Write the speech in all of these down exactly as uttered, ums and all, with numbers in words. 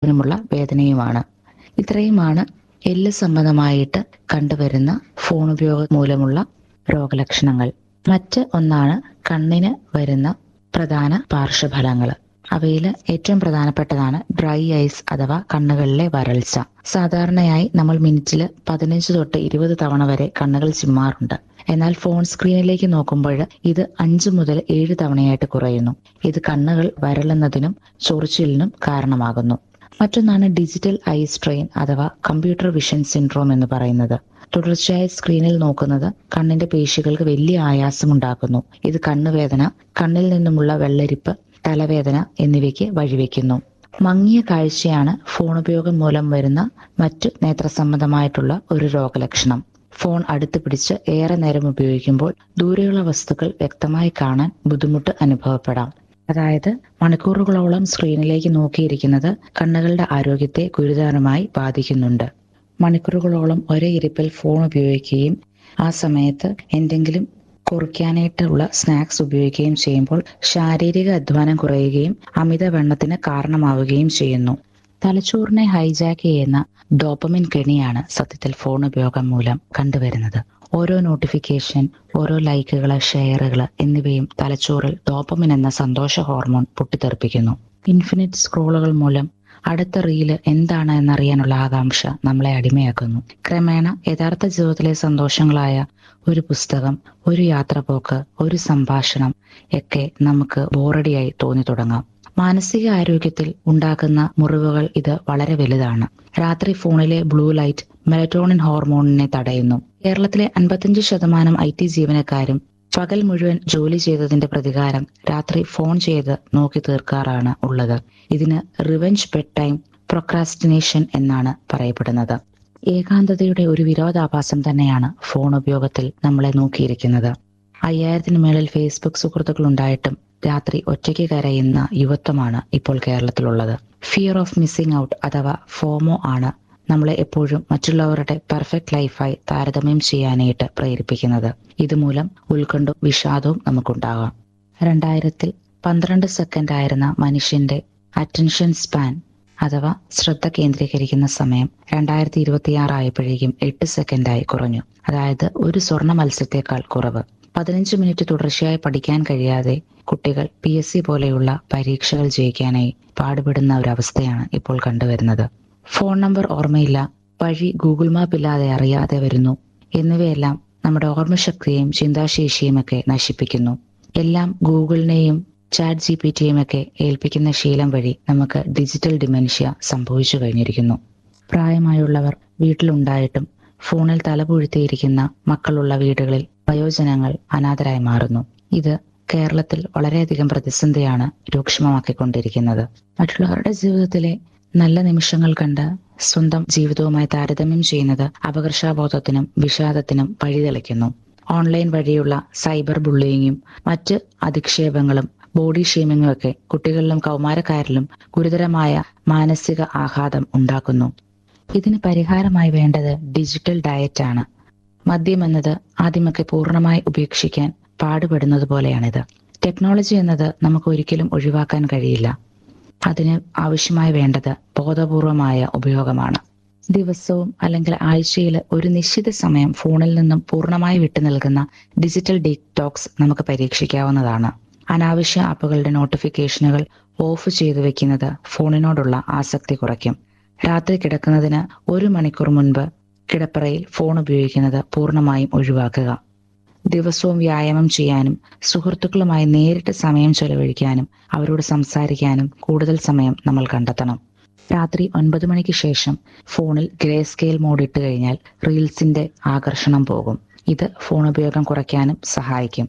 ശരീരത്തിനുമുള്ള വേദനയുമാണ്. ഇത്രയുമാണ് എല്ല് സംബന്ധമായിട്ട് കണ്ടുവരുന്ന ഫോൺ ഉപയോഗം മൂലമുള്ള രോഗലക്ഷണങ്ങൾ. മറ്റ് ഒന്നാണ് കണ്ണിന് വരുന്ന പ്രധാന പാർശ്വഫലങ്ങൾ. അവയിൽ ഏറ്റവും പ്രധാനപ്പെട്ടതാണ് ഡ്രൈ ഐസ് അഥവാ കണ്ണുകളിലെ വരൾച്ച. സാധാരണയായി നമ്മൾ മിനിറ്റിൽ പതിനഞ്ച് തൊട്ട് ഇരുപത് തവണ വരെ കണ്ണുകൾ ചിമ്മാറുണ്ട്. എന്നാൽ ഫോൺ സ്ക്രീനിലേക്ക് നോക്കുമ്പോൾ ഇത് അഞ്ച് മുതൽ ഏഴ് തവണയായിട്ട് കുറയുന്നു. ഇത് കണ്ണുകൾ വരളുന്നതിനും ചൊറിച്ചിലിനും കാരണമാകുന്നു. മറ്റൊന്നാണ് ഡിജിറ്റൽ ഐ സ്ട്രെയിൻ അഥവാ കമ്പ്യൂട്ടർ വിഷൻ സിൻഡ്രോം എന്ന് പറയുന്നത്. തുടർച്ചയായി സ്ക്രീനിൽ നോക്കുന്നത് കണ്ണിന്റെ പേശികൾക്ക് വലിയ ആയാസമുണ്ടാക്കുന്നു. ഇത് കണ്ണുവേദന, കണ്ണിൽ നിന്നുമുള്ള വെള്ളരിപ്പ്, തലവേദന എന്നിവയ്ക്ക് വഴിവെക്കുന്നു. മങ്ങിയ കാഴ്ചയാണ് ഫോൺ ഉപയോഗം മൂലം വരുന്ന മറ്റു നേത്രസംബന്ധമായിട്ടുള്ള ഒരു രോഗലക്ഷണം. ഫോൺ അടുത്ത് പിടിച്ച് ഏറെ നേരം ഉപയോഗിക്കുമ്പോൾ ദൂരെയുള്ള വസ്തുക്കൾ വ്യക്തമായി കാണാൻ ബുദ്ധിമുട്ട് അനുഭവപ്പെടാം. അതായത് മണിക്കൂറുകളോളം സ്ക്രീനിലേക്ക് നോക്കിയിരിക്കുന്നത് കണ്ണുകളുടെ ആരോഗ്യത്തെ ഗുരുതരമായി ബാധിക്കുന്നുണ്ട്. മണിക്കൂറുകളോളം ഒരേ ഇരിപ്പിൽ ഫോൺ ഉപയോഗിക്കുകയും ആ സമയത്ത് എന്തെങ്കിലും കുറിക്കാനായിട്ടുള്ള സ്നാക്സ് ഉപയോഗിക്കുകയും ചെയ്യുമ്പോൾ ശാരീരിക അധ്വാനം കുറയുകയും അമിതവണ്ണത്തിന് കാരണമാവുകയും ചെയ്യുന്നു. തലച്ചോറിനെ ഹൈജാക്ക് ചെയ്യുന്ന ഡോപ്പമിൻ കെണിയാണ് സത്യത്തിൽ ഫോൺ ഉപയോഗം മൂലം കണ്ടുവരുന്നത്. ഓരോ നോട്ടിഫിക്കേഷൻ, ഓരോ ലൈക്കുകൾ, ഷെയറുകൾ എന്നിവയും തലച്ചോറിൽ ഡോപ്പമിൻ എന്ന സന്തോഷ ഹോർമോൺ പൊട്ടിത്തെറിപ്പിക്കുന്നു. ഇൻഫിനിറ്റ് സ്ക്രോളുകൾ മൂലം അടുത്ത റീല് എന്താണ് എന്നറിയാനുള്ള ആകാംക്ഷ നമ്മളെ അടിമയാക്കുന്നു. ക്രമേണ യഥാർത്ഥ ജീവിതത്തിലെ സന്തോഷങ്ങളായ ഒരു പുസ്തകം, ഒരു യാത്രപോക്ക്, ഒരു സംഭാഷണം ഒക്കെ നമുക്ക് ബോറടിയായി തോന്നി തുടങ്ങാം. മാനസിക ആരോഗ്യത്തിൽ ഉണ്ടാക്കുന്ന മുറിവുകൾ ഇത് വളരെ വലുതാണ്. രാത്രി ഫോണിലെ ബ്ലൂ ലൈറ്റ് മെലറ്റോണിൻ ഹോർമോണിനെ തടയുന്നു. കേരളത്തിലെ അൻപത്തിയഞ്ച് ശതമാനം ഐ ടി ജീവനക്കാരും പകൽ മുഴുവൻ ജോലി ചെയ്തതിന്റെ പ്രതികാരം രാത്രി ഫോൺ ചെയ്ത് നോക്കി തീർക്കാറാണ് ഉള്ളത്. ഇതിന് റിവെഞ്ച് ബെഡ് ടൈം പ്രൊക്രാസ്റ്റിനേഷൻ എന്നാണ് പറയപ്പെടുന്നത്. ഏകാന്തതയുടെ ഒരു വിരോധാഭാസം തന്നെയാണ് ഫോൺ ഉപയോഗത്തിൽ നമ്മളെ നോക്കിയിരിക്കുന്നത്. അയ്യായിരത്തിന് മേളിൽ ഫേസ്ബുക്ക് സുഹൃത്തുക്കൾ ഉണ്ടായിട്ടും രാത്രി ഒറ്റയ്ക്ക് കരയുന്ന യുവത്വമാണ് ഇപ്പോൾ കേരളത്തിലുള്ളത്. ഫിയർ ഓഫ് മിസ്സിംഗ് ഔട്ട് അഥവാ ഫോമോ ആണ് നമ്മളെ എപ്പോഴും മറ്റുള്ളവരുടെ പെർഫെക്റ്റ് ലൈഫായി താരതമ്യം ചെയ്യാനായിട്ട് പ്രേരിപ്പിക്കുന്നത്. ഇതുമൂലം ഉത്കണ്ഠവും വിഷാദവും നമുക്കുണ്ടാകാം. രണ്ടായിരത്തിൽ പന്ത്രണ്ട് സെക്കൻഡ് ആയിരുന്ന മനുഷ്യന്റെ അറ്റൻഷൻ സ്പാൻ അഥവാ ശ്രദ്ധ കേന്ദ്രീകരിക്കുന്ന സമയം രണ്ടായിരത്തി ഇരുപത്തിയാറ് ആയപ്പോഴേക്കും എട്ട് സെക്കൻഡായി കുറഞ്ഞു. അതായത് ഒരു സ്വർണ്ണ മത്സ്യത്തെക്കാൾ കുറവ്. പതിനഞ്ച് മിനിറ്റ് തുടർച്ചയായി പഠിക്കാൻ കഴിയാതെ കുട്ടികൾ പി എസ് സി പോലെയുള്ള പരീക്ഷകൾ ജയിക്കാനായി പാടുപെടുന്ന ഒരവസ്ഥയാണ് ഇപ്പോൾ കണ്ടുവരുന്നത്. ഫോൺ നമ്പർ ഓർമ്മയില്ല, വഴി ഗൂഗിൾ മാപ്പ് ഇല്ലാതെ അറിയാതെ വരുന്നു എന്നിവയെല്ലാം നമ്മുടെ ഓർമ്മശക്തിയെയും ചിന്താശേഷിയും ഒക്കെ നശിപ്പിക്കുന്നു. എല്ലാം ഗൂഗിളിനെയും ചാറ്റ് ജി പി ടിയും ഒക്കെ ഏൽപ്പിക്കുന്ന ശീലം വഴി നമുക്ക് ഡിജിറ്റൽ ഡിമെൻഷ്യ സംഭവിച്ചു കഴിഞ്ഞിരിക്കുന്നു. പ്രായമായുള്ളവർ വീട്ടിലുണ്ടായിട്ടും ഫോണിൽ തലപുഴുത്തിയിരിക്കുന്ന മക്കളുള്ള വീടുകളിൽ വയോജനങ്ങൾ അനാഥരായി മാറുന്നു. ഇത് കേരളത്തിൽ വളരെയധികം പ്രതിസന്ധിയാണ് രൂക്ഷമാക്കിക്കൊണ്ടിരിക്കുന്നത്. മറ്റുള്ളവരുടെ ജീവിതത്തിലെ നല്ല നിമിഷങ്ങൾ കണ്ട് സ്വന്തം ജീവിതവുമായി താരതമ്യം ചെയ്യുന്നത് അപകർഷാബോധത്തിനും വിഷാദത്തിനും വഴിതെളിക്കുന്നു. ഓൺലൈൻ വഴിയുള്ള സൈബർ ബുള്ളിയിങ്ങും മറ്റ് അധിക്ഷേപങ്ങളും ബോഡി ഷേമിങ്ങും ഒക്കെ കുട്ടികളിലും കൗമാരക്കാരിലും ഗുരുതരമായ മാനസിക ആഘാതം ഉണ്ടാക്കുന്നു. ഇതിന് പരിഹാരമായി വേണ്ടത് ഡിജിറ്റൽ ഡയറ്റ് ആണ്. മദ്യം എന്നത് ആദ്യമൊക്കെ പൂർണ്ണമായി ഉപേക്ഷിക്കാൻ പാടുപെടുന്നത് പോലെയാണിത്. ടെക്നോളജി എന്നത് നമുക്ക് ഒരിക്കലും ഒഴിവാക്കാൻ കഴിയില്ല. അതിന് ആവശ്യമായി വേണ്ടത് ബോധപൂർവമായ ഉപയോഗമാണ്. ദിവസവും അല്ലെങ്കിൽ ആഴ്ചയിൽ ഒരു നിശ്ചിത സമയം ഫോണിൽ നിന്നും പൂർണ്ണമായി വിട്ടു നൽകുന്ന ഡിജിറ്റൽ ഡീറ്റോക്സ് നമുക്ക് പരീക്ഷിക്കാവുന്നതാണ്. അനാവശ്യ ആപ്പുകളുടെ നോട്ടിഫിക്കേഷനുകൾ ഓഫ് ചെയ്തു വെക്കുന്നത് ഫോണിനോടുള്ള ആസക്തി കുറയ്ക്കും. രാത്രി കിടക്കുന്നതിന് ഒരു മണിക്കൂർ മുൻപ് കിടപ്പറയിൽ ഫോൺ ഉപയോഗിക്കുന്നത് പൂർണ്ണമായും ഒഴിവാക്കുക. ദിവസവും വ്യായാമം ചെയ്യാനും സുഹൃത്തുക്കളുമായി നേരിട്ട് സമയം ചെലവഴിക്കാനും അവരോട് സംസാരിക്കാനും കൂടുതൽ സമയം നമ്മൾ കണ്ടെത്തണം. രാത്രി ഒൻപത് മണിക്ക് ശേഷം ഫോണിൽ ഗ്രേ സ്കെയിൽ മോഡ് ഇട്ട് കഴിഞ്ഞാൽ റീൽസിന്റെ ആകർഷണം പോകും. ഇത് ഫോൺ ഉപയോഗം കുറയ്ക്കാനും സഹായിക്കും.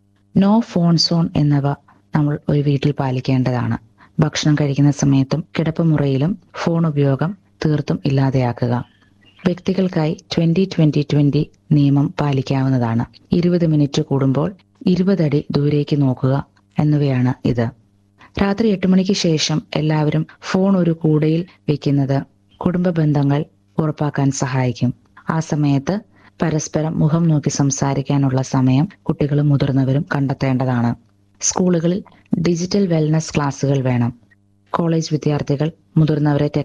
നോ ഫോൺ സോൺ എന്നിവ നമ്മൾ ഒരു വീട്ടിൽ പാലിക്കേണ്ടതാണ്. ഭക്ഷണം കഴിക്കുന്ന സമയത്തും കിടപ്പുമുറിയിലും ഫോൺ ഉപയോഗം തീർത്തും ഇല്ലാതെയാക്കുക. വ്യക്തികൾക്കായി ട്വന്റി ട്വന്റി ട്വന്റി നിയമം പാലിക്കാവുന്നതാണ്. ഇരുപത് മിനിറ്റ് കൂടുമ്പോൾ ഇരുപതടി ദൂരേക്ക് നോക്കുക എന്നിവയാണ് ഇത്. രാത്രി എട്ട് മണിക്ക് ശേഷം എല്ലാവരും ഫോൺ ഒരു കൂടയിൽ വെക്കുന്നത് കുടുംബ ബന്ധങ്ങൾ ഉറപ്പാക്കാൻ സഹായിക്കും. ആ സമയത്ത് പരസ്പരം മുഖം നോക്കി സംസാരിക്കാനുള്ള സമയം കുട്ടികളും മുതിർന്നവരും കണ്ടെത്തേണ്ടതാണ്. സ്കൂളുകളിൽ ഡിജിറ്റൽ വെൽനസ് ക്ലാസുകൾ വേണം. കോളേജ് വിദ്യാർത്ഥികൾ മുതിർന്നവരെ